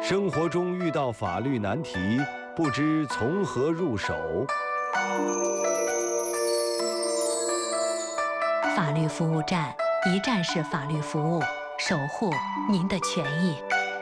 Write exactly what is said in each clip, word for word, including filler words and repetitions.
生活中遇到法律难题，不知从何入手。 法律服务站，一站式法律服务，守护您的权益。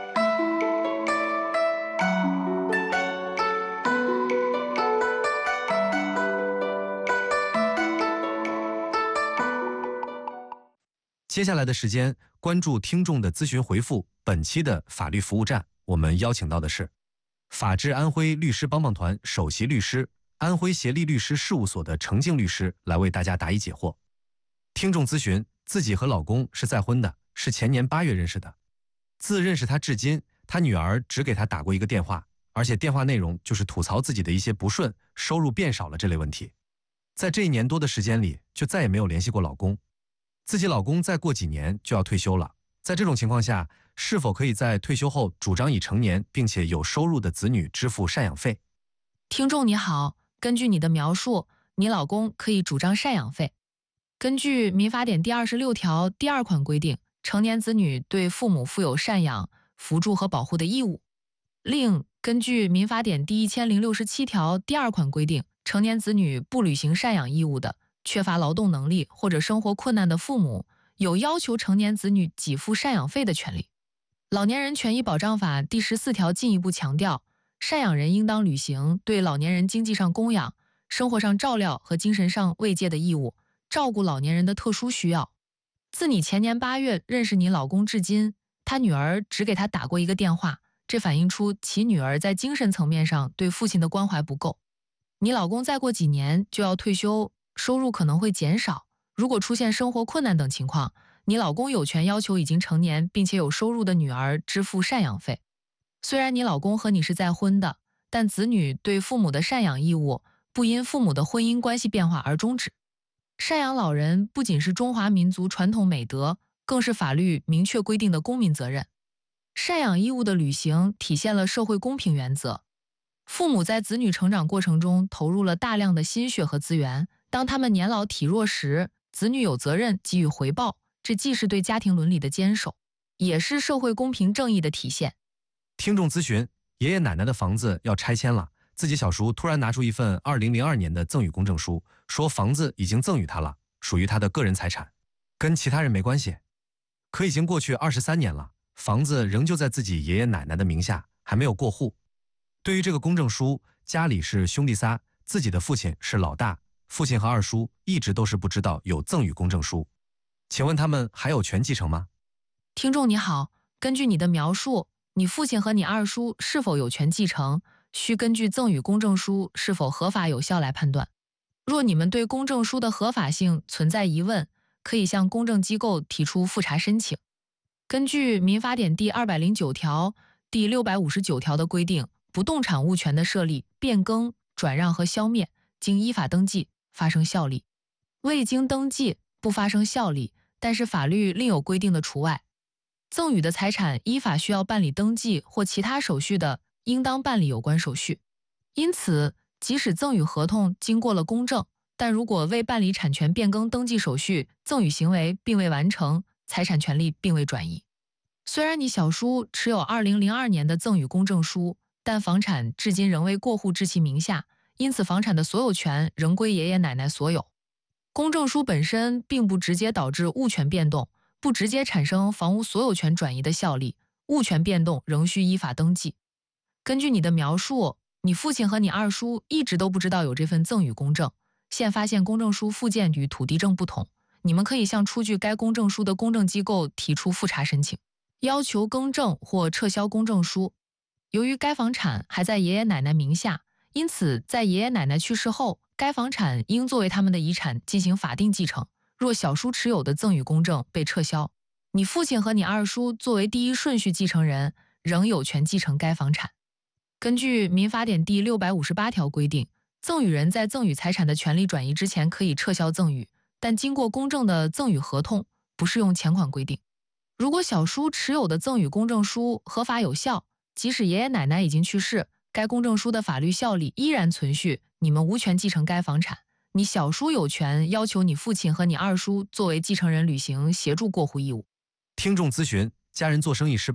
接下来的时间，关注听众的咨询回复。本期的法律服务站，我们邀请到的是法治安徽律师帮帮团首席律师、安徽协力律师事务所的程静律师，来为大家答疑解惑。听众咨询，自己和老公是再婚的，是前年八月认识的。自认识他至今，他女儿只给他打过一个电话，而且电话内容就是吐槽自己的一些不顺、收入变少了这类问题。在这一年多的时间里，就再也没有联系过老公。自己老公再过几年就要退休了，在这种情况下，是否可以在退休后主张已成年并且有收入的子女支付赡养费？ 听众你好，根据你的描述，你老公可以主张赡养费。根据民法典第二十六条第二款规定，成年子女对父母负有赡养、扶助和保护的义务。另根据民法典第一千零六十七条第二款规定，成年子女不履行赡养义务的，缺乏劳动能力或者生活困难的父母，有要求成年子女给付赡养费的权利。老年人权益保障法第十四条进一步强调，赡养人应当履行对老年人经济上供养、生活上照料和精神上慰藉的义务，照顾老年人的特殊需要。自你前年八月认识你老公至今，他女儿只给他打过一个电话，这反映出其女儿在精神层面上对父亲的关怀不够。你老公再过几年就要退休，收入可能会减少，如果出现生活困难等情况，你老公有权要求已经成年并且有收入的女儿支付赡养费。虽然你老公和你是再婚的，但子女对父母的赡养义务不因父母的婚姻关系变化而终止。赡养老人不仅是中华民族传统美德，更是法律明确规定的公民责任。赡养义务的履行体现了社会公平原则。父母在子女成长过程中投入了大量的心血和资源，当他们年老体弱时，子女有责任给予回报，这既是对家庭伦理的坚守，也是社会公平正义的体现。 听众咨询，爷爷奶奶的房子要拆迁了，自己小叔突然拿出一份二零零二年的赠与公证书，说房子已经赠与他了，属于他的个人财产，跟其他人没关系。可已经过去二十三年了，房子仍旧在自己爷爷奶奶的名下，还没有过户。对于这个公证书，家里是兄弟仨，自己的父亲是老大，父亲和二叔一直都是不知道有赠与公证书，请问他们还有权继承吗？ 听众你好，根据你的描述，你父亲和你二叔是否有权继承，需根据赠与公证书是否合法有效来判断。若你们对公证书的合法性存在疑问，可以向公证机构提出复查申请。根据民法典第二百零九条、第六百五十九条的规定，不动产物权的设立、变更、转让和消灭，经依法登记发生效力；未经登记不发生效力，但是法律另有规定的除外。赠与的财产依法需要办理登记或其他手续的，应当办理有关手续。因此，即使赠与合同经过了公证，但如果未办理产权变更登记手续，赠与行为并未完成，财产权利并未转移。虽然你小叔持有二零零二年的赠与公证书，但房产至今仍未过户至其名下，因此房产的所有权仍归爷爷奶奶所有。公证书本身并不直接导致物权变动，不直接产生房屋所有权转移的效力，物权变动仍需依法登记。根据你的描述，你父亲和你二叔一直都不知道有这份赠与公证，现发现公证书附件与土地证不同，你们可以向出具该公证书的公证机构提出复查申请，要求更正或撤销公证书。由于该房产还在爷爷奶奶名下，因此在爷爷奶奶去世后，该房产应作为他们的遗产进行法定继承。若小叔持有的赠与公证被撤销，你父亲和你二叔作为第一顺序继承人，仍有权继承该房产。根据民法典第六百五十八条规定，赠与人在赠与财产的权利转移之前可以撤销赠与，但经过公证的赠与合同不适用前款规定。如果小叔持有的赠与公证书合法有效，即使爷爷奶奶已经去世，该公证书的法律效力依然存续，你们无权继承该房产。你小叔有权要求你父亲和你二叔作为继承人履行协助过户义务。 听众咨询，家人做生意失败了，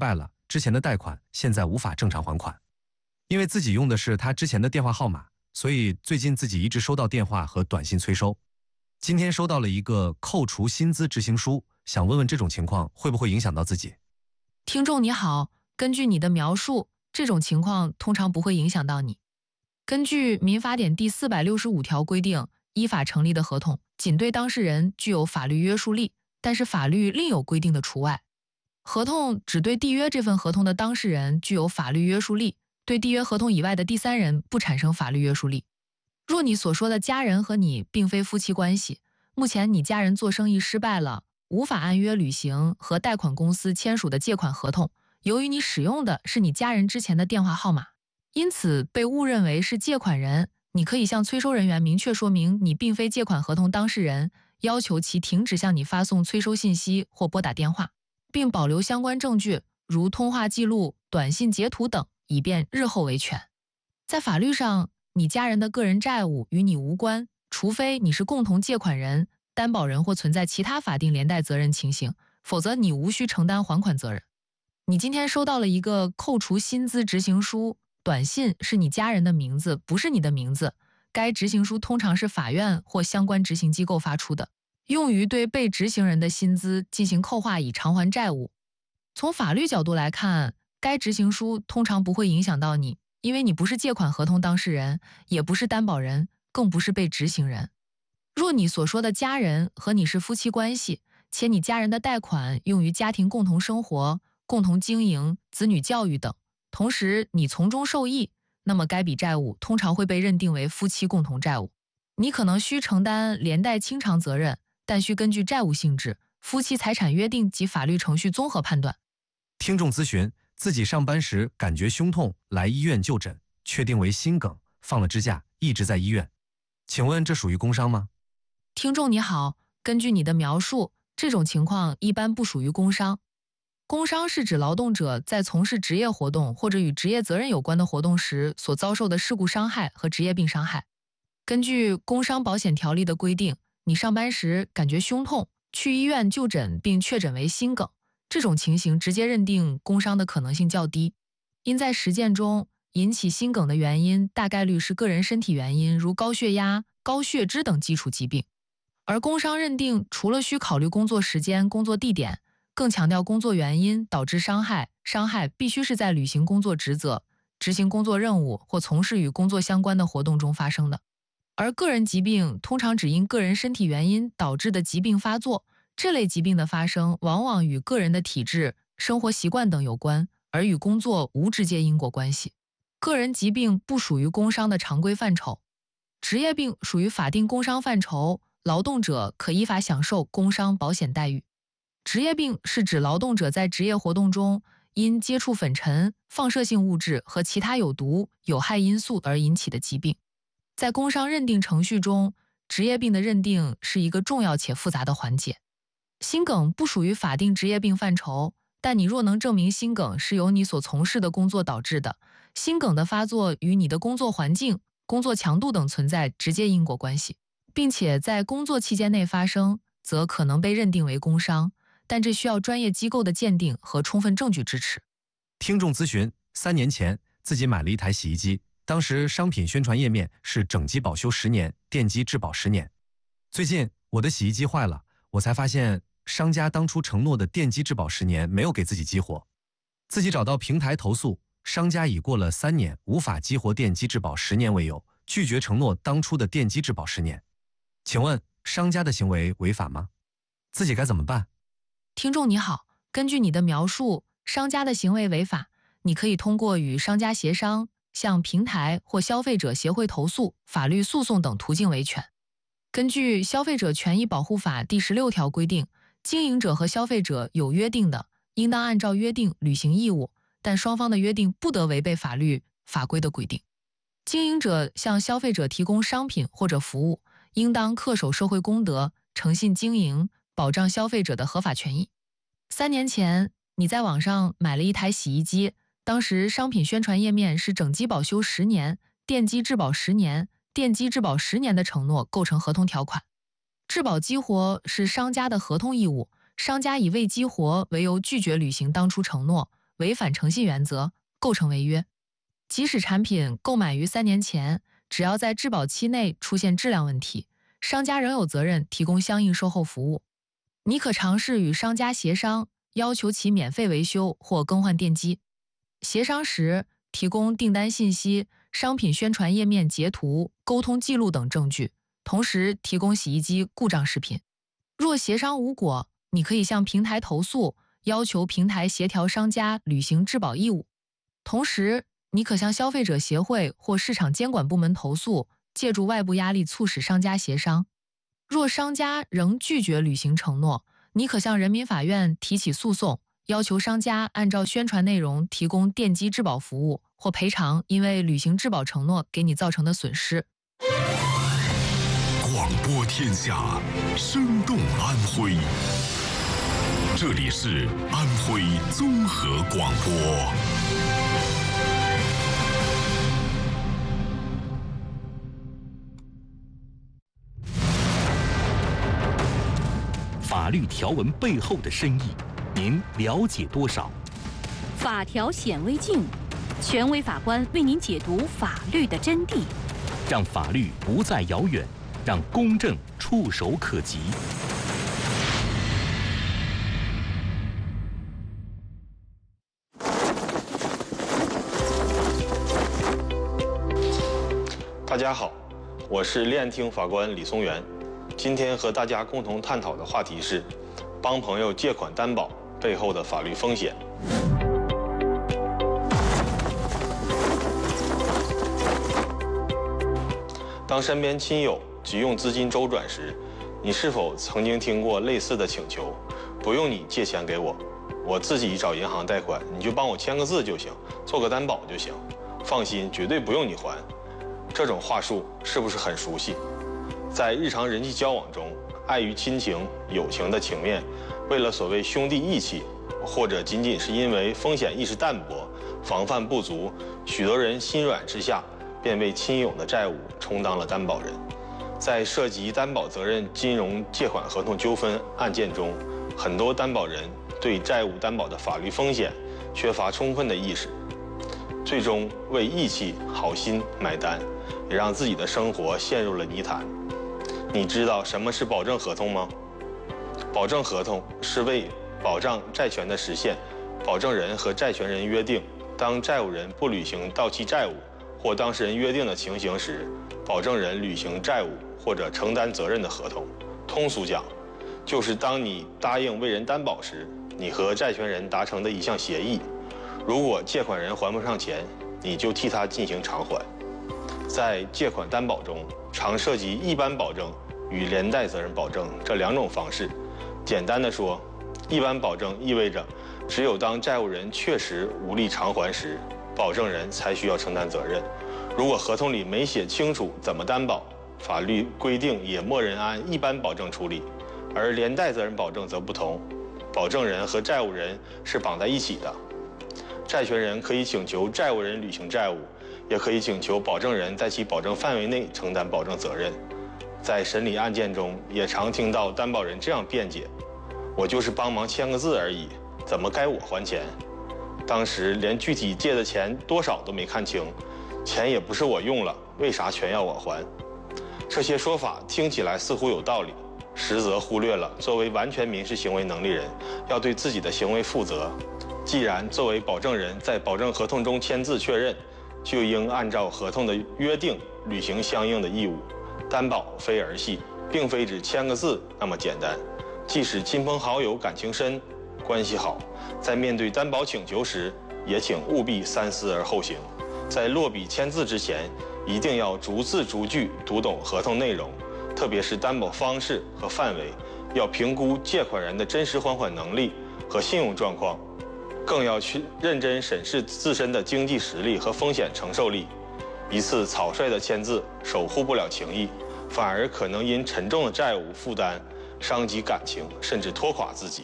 之前的贷款现在无法正常还款，因为自己用的是他之前的电话号码，所以最近自己一直收到电话和短信催收。今天收到了一个扣除薪资执行书，想问问这种情况会不会影响到自己？ 听众你好，根据你的描述，这种情况通常不会影响到你。根据民法典第四百六十五条规定，依法成立的合同仅对当事人具有法律约束力，但是法律另有规定的除外。合同只对缔约这份合同的当事人具有法律约束力，对缔约合同以外的第三人不产生法律约束力。若你所说的家人和你并非夫妻关系，目前你家人做生意失败了，无法按约履行和贷款公司签署的借款合同，由于你使用的是你家人之前的电话号码，因此被误认为是借款人，你可以向催收人员明确说明你并非借款合同当事人，要求其停止向你发送催收信息或拨打电话，并保留相关证据，如通话记录、短信截图等，以便日后维权。在法律上，你家人的个人债务与你无关，除非你是共同借款人、担保人或存在其他法定连带责任情形，否则你无需承担还款责任。你今天收到了一个扣除薪资执行书，短信是你家人的名字，不是你的名字。该执行书通常是法院或相关执行机构发出的，用于对被执行人的薪资进行扣划以偿还债务。从法律角度来看，该执行书通常不会影响到你，因为你不是借款合同当事人，也不是担保人，更不是被执行人。若你所说的家人和你是夫妻关系，且你家人的贷款用于家庭共同生活、共同经营、子女教育等，同时你从中受益，那么该笔债务通常会被认定为夫妻共同债务。你可能需承担连带清偿责任，但需根据债务性质、夫妻财产约定及法律程序综合判断。 听众咨询，自己上班时感觉胸痛，来医院就诊，确定为心梗，放了支架，一直在医院。请问这属于工伤吗？ 听众你好，根据你的描述，这种情况一般不属于工伤。工伤是指劳动者在从事职业活动或者与职业责任有关的活动时所遭受的事故伤害和职业病伤害。根据工伤保险条例的规定，你上班时感觉胸痛，去医院就诊并确诊为心梗，这种情形直接认定工伤的可能性较低。因在实践中，引起心梗的原因大概率是个人身体原因，如高血压、高血脂等基础疾病。而工伤认定除了需考虑工作时间、工作地点，更强调工作原因导致伤害，伤害必须是在履行工作职责、执行工作任务或从事与工作相关的活动中发生的。而个人疾病通常只因个人身体原因导致的疾病发作，这类疾病的发生往往与个人的体质、生活习惯等有关，而与工作无直接因果关系。个人疾病不属于工伤的常规范畴，职业病属于法定工伤范畴，劳动者可依法享受工伤保险待遇。职业病是指劳动者在职业活动中因接触粉尘、放射性物质和其他有毒、有害因素而引起的疾病。在工伤认定程序中，职业病的认定是一个重要且复杂的环节。心梗不属于法定职业病范畴，但你若能证明心梗是由你所从事的工作导致的，心梗的发作与你的工作环境、工作强度等存在直接因果关系，并且在工作期间内发生，则可能被认定为工伤，但这需要专业机构的鉴定和充分证据支持。 听众咨询，三年前自己买了一台洗衣机，当时商品宣传页面是整机保修十年，电机质保十年。最近我的洗衣机坏了，我才发现商家当初承诺的电机质保十年没有给自己激活，自己找到平台投诉，商家已过了三年无法激活电机质保十年为由，拒绝承诺当初的电机质保十年。请问商家的行为违法吗？自己该怎么办？ 听众你好，根据你的描述，商家的行为违法，你可以通过与商家协商、向平台或消费者协会投诉、法律诉讼等途径维权。根据《消费者权益保护法》第十六条规定，经营者和消费者有约定的，应当按照约定履行义务，但双方的约定不得违背法律法规的规定。经营者向消费者提供商品或者服务，应当恪守社会公德，诚信经营，保障消费者的合法权益。三年前，你在网上买了一台洗衣机，当时商品宣传页面是整机保修十年、电机质保十年、电机质保十年的承诺构成合同条款。质保激活是商家的合同义务，商家以未激活为由拒绝履行当初承诺， 违反诚信原则，构成违约。即使产品购买于三年前，只要在质保期内出现质量问题，商家仍有责任提供相应售后服务。你可尝试与商家协商，要求其免费维修或更换电机。协商时，提供订单信息、商品宣传页面截图、沟通记录等证据，同时提供洗衣机故障视频。若协商无果，你可以向平台投诉，要求平台协调商家履行质保义务。同时，你可向消费者协会或市场监管部门投诉，借助外部压力促使商家协商。若商家仍拒绝履行承诺，你可向人民法院提起诉讼，要求商家按照宣传内容提供电机质保服务，或赔偿因为履行质保承诺给你造成的损失。 广播天下，生动安徽。这里是安徽综合广播。 法律条文背后的深意，您了解多少？ 法条显微镜，权威法官为您解读法律的真谛， 让法律不再遥远，让公正触手可及。 大家好，我是立案厅法官李松元。今天和大家共同探讨的话题是帮朋友借款担保背后的法律风险。当身边亲友急用资金周转时，你是否曾经听过类似的请求？不用你借钱给我，我自己找银行贷款，你就帮我签个字就行，做个担保就行，放心，绝对不用你还。这种话术是不是很熟悉？在日常人际交往中，碍于亲情、友情的情面，为了所谓兄弟义气，或者仅仅是因为风险意识淡薄、防范不足，许多人心软之下，便为亲友的债务充当了担保人。在涉及担保责任金融借款合同纠纷案件中，很多担保人对债务担保的法律风险缺乏充分的意识，最终为义气、好心买单，也让自己的生活陷入了泥潭。你知道什么是保证合同吗？保证合同是为保障债权的实现，保证人和债权人约定，当债务人不履行到期债务或当事人约定的情形时，保证人履行债务或者承担责任的合同。通俗讲，就是当你答应为人担保时，你和债权人达成的一项协议。如果借款人还不上钱，你就替他进行偿还。在借款担保中，常涉及一般保证与连带责任保证这两种方式。简单的说，一般保证意味着，只有当债务人确实无力偿还时，保证人才需要承担责任。如果合同里没写清楚怎么担保，法律规定也默认按一般保证处理。而连带责任保证则不同，保证人和债务人是绑在一起的。债权人可以请求债务人履行债务，也可以请求保证人在其保证范围内承担保证责任。在审理案件中，也常听到担保人这样辩解：我就是帮忙签个字而已，怎么该我还钱？当时连具体借的钱多少都没看清，钱也不是我用了，为啥全要我还？这些说法听起来似乎有道理，实则忽略了作为完全民事行为能力人要对自己的行为负责。既然作为保证人在保证合同中签字确认，就应按照合同的约定履行相应的义务。担保非儿戏，并非只签个字那么简单。即使亲朋好友感情深、关系好，在面对担保请求时，也请务必三思而后行。在落笔签字之前，一定要逐字逐句读懂合同内容，特别是担保方式和范围，要评估借款人的真实还款能力和信用状况，更要去认真审视自身的经济实力和风险承受力。一次草率的签字守护不了情谊，反而可能因沉重的债务负担伤及感情，甚至拖垮自己。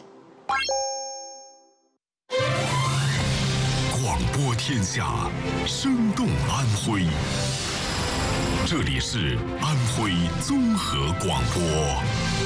广播天下，生动安徽。这里是安徽综合广播。